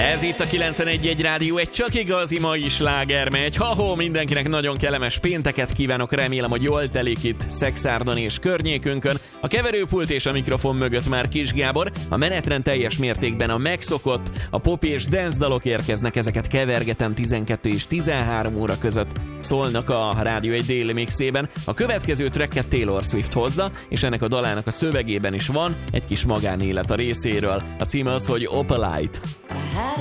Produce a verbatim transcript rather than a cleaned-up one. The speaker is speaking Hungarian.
Ez itt a kilencvenegy egy rádió, egy csak igazi mai slágermegy. Ha-ho, mindenkinek nagyon kellemes pénteket kívánok, remélem, hogy jól telik itt Szekszárdan és környékünkön. A keverőpult és a mikrofon mögött már Kis Gábor, a menetrend teljes mértékben a megszokott, a pop és dance dalok érkeznek, ezeket kevergetem tizenkettő és tizenhárom óra között szólnak a Rádió egy déli mixében. A következő tracket Taylor Swift hozza, és ennek a dalának a szövegében is van egy kis magánélet a részéről. A címe az, hogy Opalite. I had